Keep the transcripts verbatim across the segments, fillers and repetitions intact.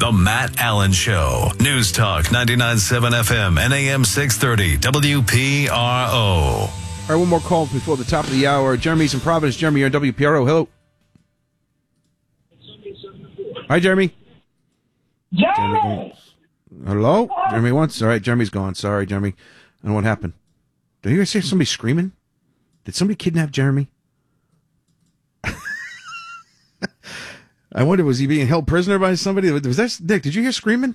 The Matt Allen Show. News Talk ninety-nine point seven F M and A M six thirty W P R O. All right, one more call before the top of the hour. Jeremy's in Providence. Jeremy, you're on W P R O. Hello. Hi, Jeremy. Jeremy! Hello? Jeremy once? All right, Jeremy's gone. Sorry, Jeremy. I don't know what happened. Did you guys hear somebody screaming? Did somebody kidnap Jeremy? I wonder, was he being held prisoner by somebody? Was that Dick? Did you hear screaming?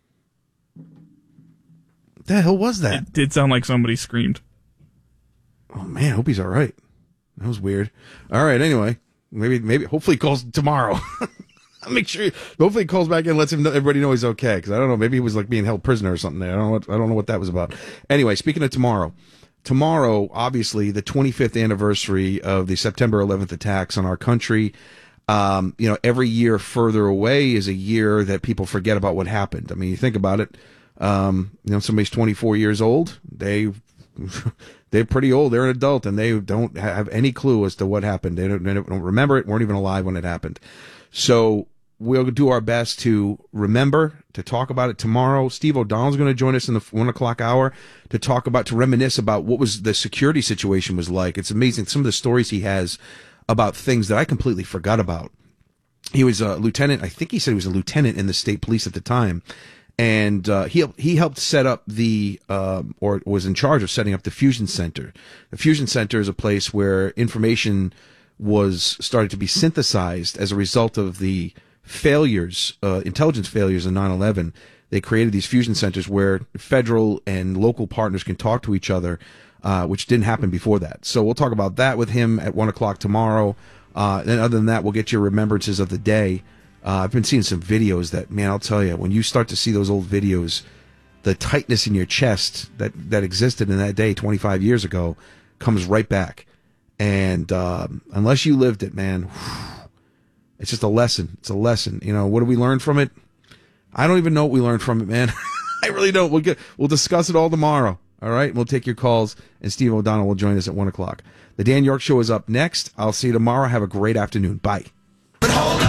What the hell was that? It did sound like somebody screamed. Oh man, I hope he's all right. That was weird. All right, anyway, maybe, maybe, hopefully he calls tomorrow. I'll make sure. Hopefully he calls back in and lets him know, everybody know he's okay. Because I don't know, maybe he was like being held prisoner or something. There. I don't know. What, I don't know what that was about. Anyway, speaking of tomorrow, tomorrow, obviously, the twenty-fifth anniversary of the September eleventh attacks on our country. Um, you know, every year further away is a year that people forget about what happened. I mean, you think about it. Um, you know, somebody's twenty-four years old. They, they're pretty old. They're an adult, and they don't have any clue as to what happened. They don't, they don't remember it. Weren't even alive when it happened. So we'll do our best to remember, to talk about it tomorrow. Steve O'Donnell's going to join us in the one o'clock hour to talk about, to reminisce about what was the security situation was like. It's amazing some of the stories he has about things that I completely forgot about. He was a lieutenant. I think he said he was a lieutenant in the state police at the time. And uh, he he helped set up the, um, or was in charge of setting up the Fusion Center. The Fusion Center is a place where information was started to be synthesized as a result of the failures, uh, intelligence failures in nine eleven. They created these fusion centers where federal and local partners can talk to each other, uh, which didn't happen before that. So we'll talk about that with him at one o'clock tomorrow. Uh, and other than that, we'll get your remembrances of the day. Uh, I've been seeing some videos that, man, I'll tell you, when you start to see those old videos, the tightness in your chest that, that existed in that day twenty-five years ago comes right back. And um, unless you lived it, man, whew, it's just a lesson. It's a lesson. You know, what do we learn from it? I don't even know what we learned from it, man. I really don't. We'll get, we'll discuss it all tomorrow. All right? We'll take your calls, and Steve O'Donnell will join us at one o'clock. The Dan York Show is up next. I'll see you tomorrow. Have a great afternoon. Bye.